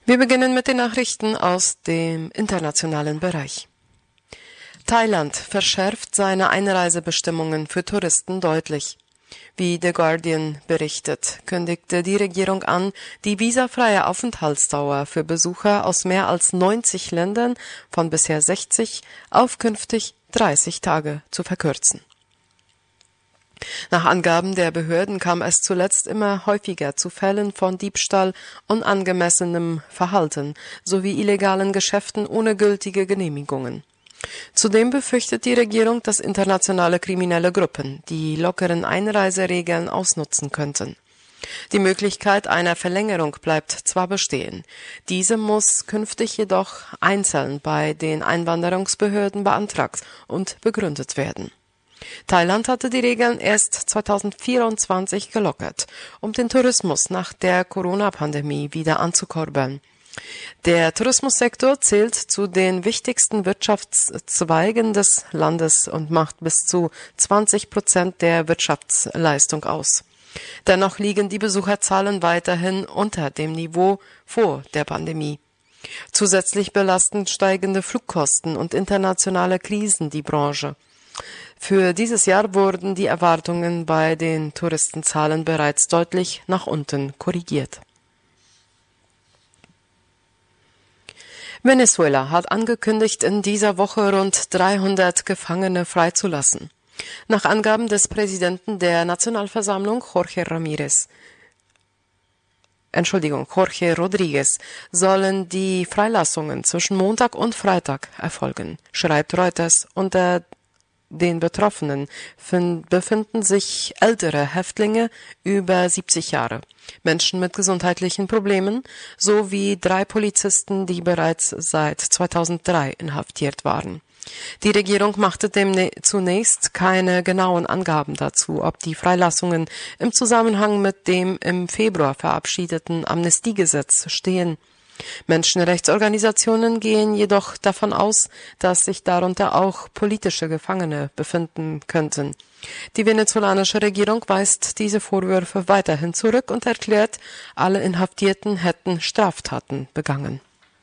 Wir beginnen mit den Nachrichten aus dem internationalen Bereich. Thailand verschärft seine Einreisebestimmungen für Touristen deutlich. Wie The Guardian berichtet, kündigte die Regierung an, die visafreie Aufenthaltsdauer für Besucher aus mehr als 90 Ländern von bisher 60 auf künftig 30 Tage zu verkürzen. Nach Angaben der Behörden kam es zuletzt immer häufiger zu Fällen von Diebstahl, unangemessenem Verhalten sowie illegalen Geschäften ohne gültige Genehmigungen. Zudem befürchtet die Regierung, dass internationale kriminelle Gruppen die lockeren Einreiseregeln ausnutzen könnten. Die Möglichkeit einer Verlängerung bleibt zwar bestehen, diese muss künftig jedoch einzeln bei den Einwanderungsbehörden beantragt und begründet werden. Thailand hatte die Regeln erst 2024 gelockert, um den Tourismus nach der Corona-Pandemie wieder anzukurbeln. Der Tourismussektor zählt zu den wichtigsten Wirtschaftszweigen des Landes und macht bis zu 20% der Wirtschaftsleistung aus. Dennoch liegen die Besucherzahlen weiterhin unter dem Niveau vor der Pandemie. Zusätzlich belasten steigende Flugkosten und internationale Krisen die Branche. Für dieses Jahr wurden die Erwartungen bei den Touristenzahlen bereits deutlich nach unten korrigiert. Venezuela hat angekündigt, in dieser Woche rund 300 Gefangene freizulassen. Nach Angaben des Präsidenten der Nationalversammlung, Jorge Rodriguez, sollen die Freilassungen zwischen Montag und Freitag erfolgen, schreibt Reuters. Unter den Betroffenen befinden sich ältere Häftlinge über 70 Jahre, Menschen mit gesundheitlichen Problemen sowie 3 Polizisten, die bereits seit 2003 inhaftiert waren. Die Regierung machte zunächst keine genauen Angaben dazu, ob die Freilassungen im Zusammenhang mit dem im Februar verabschiedeten Amnestiegesetz stehen. Menschenrechtsorganisationen gehen jedoch davon aus, dass sich darunter auch politische Gefangene befinden könnten. Die venezolanische Regierung weist diese Vorwürfe weiterhin zurück und erklärt, alle Inhaftierten hätten Straftaten begangen.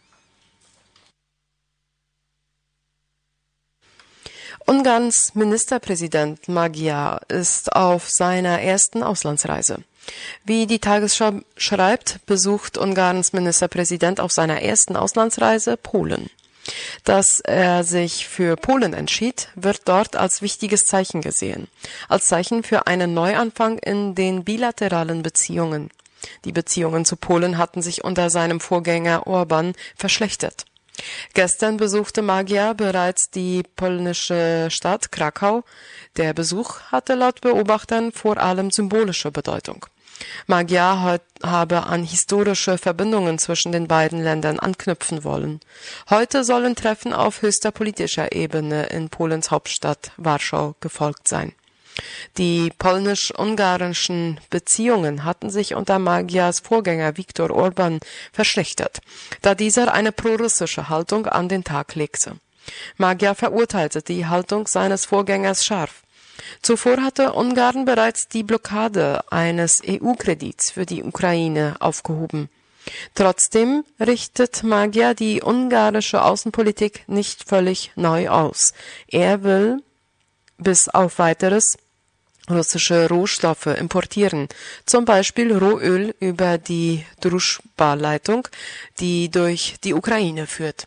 Ungarns Ministerpräsident Magyar ist auf seiner ersten Auslandsreise. Wie die Tagesschau schreibt, besucht Ungarns Ministerpräsident auf seiner ersten Auslandsreise Polen. Dass er sich für Polen entschied, wird dort als wichtiges Zeichen gesehen, als Zeichen für einen Neuanfang in den bilateralen Beziehungen. Die Beziehungen zu Polen hatten sich unter seinem Vorgänger Orban verschlechtert. Gestern besuchte Magyar bereits die polnische Stadt Krakau. Der Besuch hatte laut Beobachtern vor allem symbolische Bedeutung. Magyar habe an historische Verbindungen zwischen den beiden Ländern anknüpfen wollen. Heute sollen Treffen auf höchster politischer Ebene in Polens Hauptstadt Warschau gefolgt sein. Die polnisch-ungarischen Beziehungen hatten sich unter Magyars Vorgänger Viktor Orban verschlechtert, da dieser eine prorussische Haltung an den Tag legte. Magyar verurteilte die Haltung seines Vorgängers scharf. Zuvor hatte Ungarn bereits die Blockade eines EU-Kredits für die Ukraine aufgehoben. Trotzdem richtet Magyar die ungarische Außenpolitik nicht völlig neu aus. Er will bis auf Weiteres russische Rohstoffe importieren, zum Beispiel Rohöl über die Druschba-Leitung, die durch die Ukraine führt.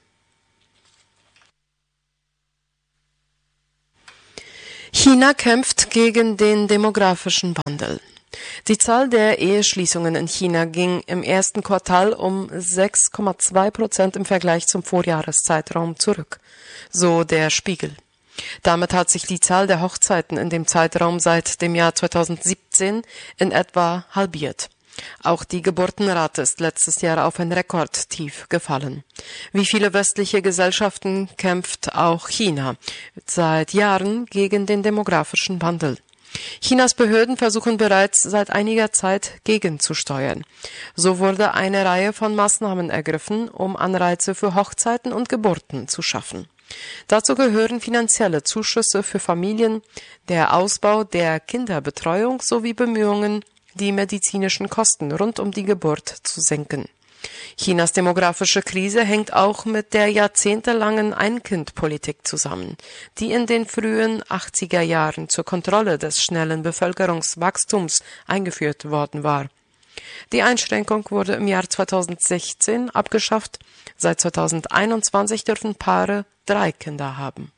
China kämpft gegen den demografischen Wandel. Die Zahl der Eheschließungen in China ging im ersten Quartal um 6,2% im Vergleich zum Vorjahreszeitraum zurück, so der Spiegel. Damit hat sich die Zahl der Hochzeiten in dem Zeitraum seit dem Jahr 2017 in etwa halbiert. Auch die Geburtenrate ist letztes Jahr auf ein Rekordtief gefallen. Wie viele westliche Gesellschaften kämpft auch China seit Jahren gegen den demografischen Wandel. Chinas Behörden versuchen bereits seit einiger Zeit gegenzusteuern. So wurde eine Reihe von Maßnahmen ergriffen, um Anreize für Hochzeiten und Geburten zu schaffen. Dazu gehören finanzielle Zuschüsse für Familien, der Ausbau der Kinderbetreuung sowie Bemühungen, die medizinischen Kosten rund um die Geburt zu senken. Chinas demografische Krise hängt auch mit der jahrzehntelangen Ein-Kind-Politik zusammen, die in den frühen 80er Jahren zur Kontrolle des schnellen Bevölkerungswachstums eingeführt worden war. Die Einschränkung wurde im Jahr 2016 abgeschafft. Seit 2021 dürfen Paare 3 Kinder haben.